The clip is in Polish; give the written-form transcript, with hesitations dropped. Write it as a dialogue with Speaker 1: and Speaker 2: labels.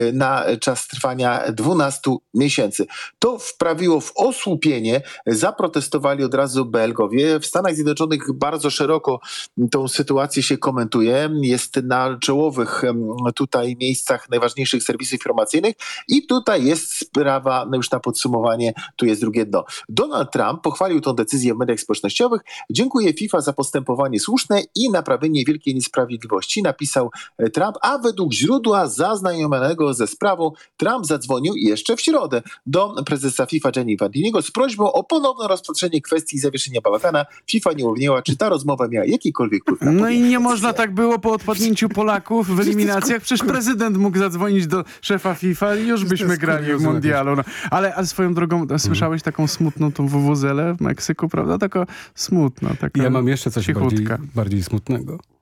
Speaker 1: na czas trwania 12 miesięcy. To wprawiło w osłupienie, zaprotestowali od razu Belgowie. W Stanach Zjednoczonych bardzo szeroko tą sytuację się komentuje. Jest na czołowych tutaj miejscach najważniejszych serwisów informacyjnych i tutaj jest sprawa, no już na podsumowanie, tu jest drugie dno. Donald Trump pochwalił tę decyzję w mediach społecznościowych. Dziękuję FIFA za postępowanie słuszne i naprawienie wielkiej niesprawiedliwości, napisał Trump, a według źródła zaznajomionego ze sprawą Trump zadzwonił jeszcze w środę do prezesa FIFA Gianni Infantiniego z prośbą o ponowne rozpatrzenie kwestii zawieszenia bałagana. FIFA nie ujawniła, czy ta rozmowa miała jakikolwiek wpływ na
Speaker 2: No i nie można tak było po odpadnięciu Polaków w eliminacjach. Przecież prezydent mógł zadzwonić do szefa FIFA i już byśmy grali w mundialu. No. Ale swoją drogą, słyszałeś taką smutną tą wuwuzelę w Meksyku, prawda? Taka smutna. Taka
Speaker 3: ja mam jeszcze coś
Speaker 2: cichutka.
Speaker 3: bardziej smutnego.